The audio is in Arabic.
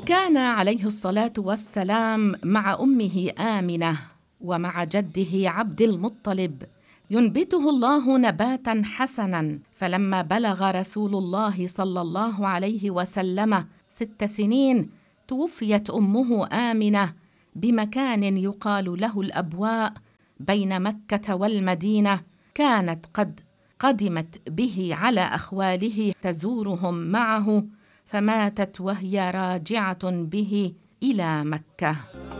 كان عليه الصلاة والسلام مع أمه آمنة ومع جده عبد المطلب، ينبته الله نباتا حسنا، فلما بلغ رسول الله صلى الله عليه وسلم 6 سنين توفيت أمه آمنة بمكان يقال له الأبواء بين مكة والمدينة. كانت قد قدمت به على أخواله تزورهم معه، فماتت وهي راجعة به إلى مكة.